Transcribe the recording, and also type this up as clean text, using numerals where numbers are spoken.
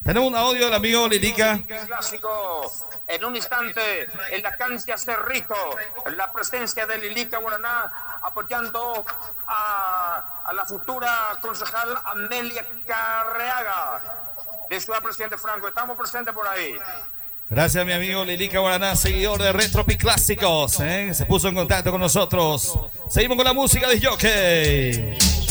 Tenemos un audio del amigo Lilica. Clásico. En un instante, en la cancha Cerrito, la presencia de Lilica Guaraná apoyando a la futura concejal Amelia Carreaga, de Ciudad Presidente Franco. Estamos presentes por ahí. Gracias, mi amigo Lilica Guaraná, seguidor de Retropic Clásicos. Se puso en contacto con nosotros. Seguimos con la música de Jockey.